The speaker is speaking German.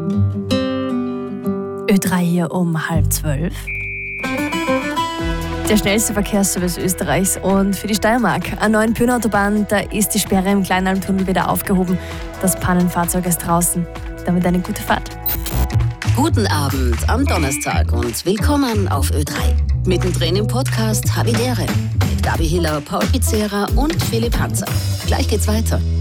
Ö3 hier um 11:30. Der schnellste Verkehrsservice Österreichs und für die Steiermark. An neuen Pöhnautobahn, da ist die Sperre im Kleinalmtunnel wieder aufgehoben. Das Pannenfahrzeug ist draußen. Damit eine gute Fahrt. Guten Abend am Donnerstag und willkommen auf Ö3. Mittendrin im Podcast Havidere mit Gabi Hiller, Paul Pizzera und Philipp Hanser. Gleich geht's weiter.